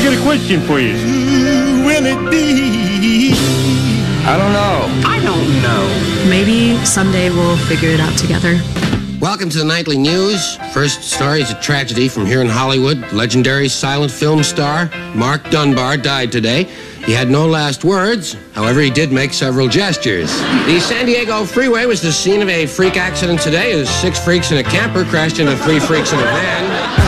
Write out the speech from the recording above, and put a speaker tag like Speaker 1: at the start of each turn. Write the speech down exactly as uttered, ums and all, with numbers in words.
Speaker 1: got a question for you.
Speaker 2: Who will it be?
Speaker 3: I don't know.
Speaker 4: I don't know.
Speaker 5: Maybe someday we'll figure it out together.
Speaker 6: Welcome to the Nightly News. First story is a tragedy from here in Hollywood. Legendary silent film star Mark Dunbar died today. He had no last words. However, he did make several gestures. The San Diego freeway was the scene of a freak accident today as six freaks in a camper crashed into three freaks in a van.